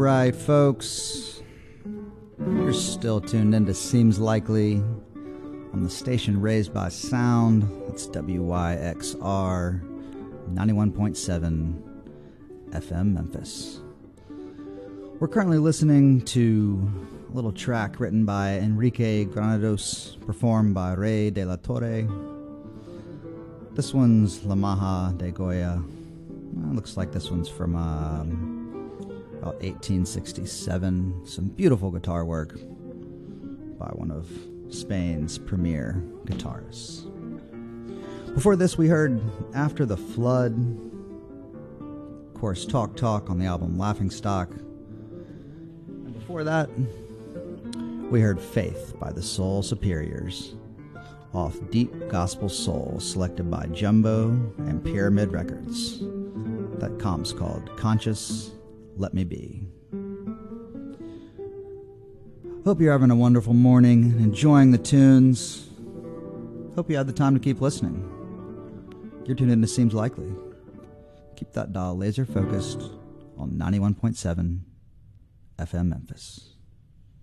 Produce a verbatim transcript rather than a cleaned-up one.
right, folks. You're still tuned into Seems Likely on the station raised by sound. It's W Y X R ninety-one point seven F M Memphis. We're currently listening to a little track written by Enrique Granados, performed by Rey de la Torre. This one's La Maja de Goya. Well, looks like this one's from um, about eighteen sixty-seven. Some beautiful guitar work by one of Spain's premier guitarists. Before this, we heard After the Flood. Of course, Talk Talk on the album Laughingstock. And before that, we heard Faith by the Soul Superiors off Deep Gospel Soul, selected by Jumbo and Pyramid Records. That comp's called Conscious Let Me Be. Hope you're having a wonderful morning, enjoying the tunes. Hope you had the time to keep listening. You're tuned in to Seems Likely. Keep that dial laser focused on ninety-one point seven F M Memphis.